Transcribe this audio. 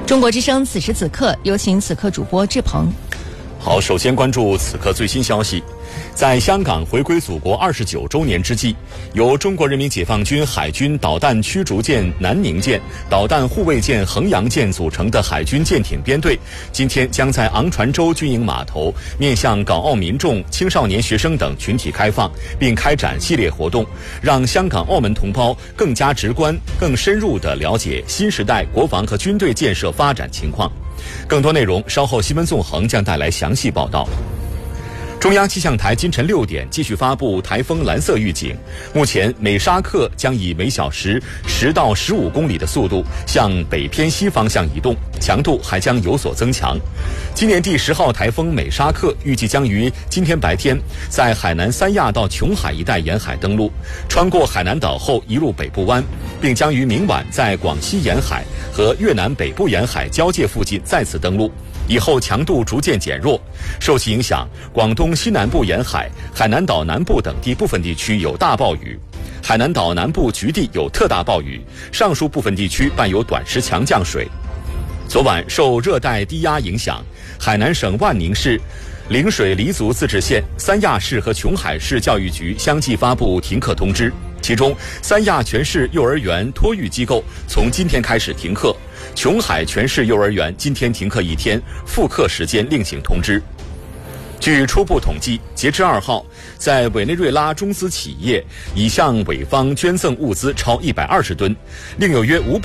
中国之声此时此刻，有请此刻主播志鹏。 好，首先关注此刻最新消息。在香港回归祖国29周年之际，由中国人民解放军海军导弹驱逐舰南宁舰、导弹护卫舰衡阳舰组成的海军舰艇编队，今天将在昂船洲军营码头面向港澳民众、青少年学生等群体开放，并开展系列活动，让香港、澳门同胞更加直观、更深入地了解新时代国防和军队建设发展情况。更多内容稍后新闻纵横将带来详细报道。中央气象台今晨6点继续发布台风蓝色预警，目前美沙克将以每小时10到15公里的速度向北偏西方向移动，强度还将有所增强。今年第10号台风美沙克预计将于今天白天在海南三亚到琼海一带沿海登陆，穿过海南岛后移入北部湾，并将于明晚在广西沿海和越南北部沿海交界附近再次登陆，以后强度逐渐减弱。受其影响，广东西南部沿海、海南岛南部等地部分地区有大暴雨，海南岛南部局地有特大暴雨，上述部分地区伴有短时强降水。昨晚受热带低压影响，海南省万宁市、陵水黎族自治县、三亚市和琼海市教育局相继发布停课通知，其中三亚全市幼儿园托育机构从今天开始停课，琼海全市幼儿园今天停课1天，复课时间另行通知。据初步统计，截至2号，在委内瑞拉中资企业已向委方捐赠物资超120吨，另有约500